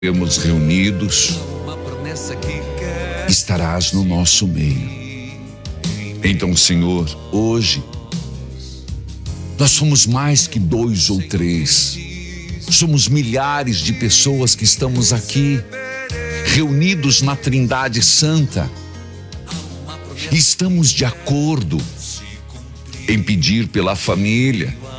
Estamos reunidos, estarás no nosso meio. Então, Senhor, hoje, nós somos mais que 2 ou 3. Somos milhares de pessoas que estamos aqui, reunidos na Trindade Santa. E estamos de acordo em pedir pela família,